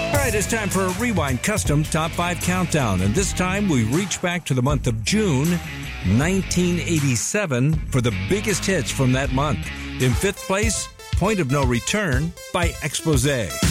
All right, it's time for a Rewind Custom Top 5 Countdown. And this time we reach back to the month of June 1987 for the biggest hits from that month. In fifth place, Point of No Return by Exposé.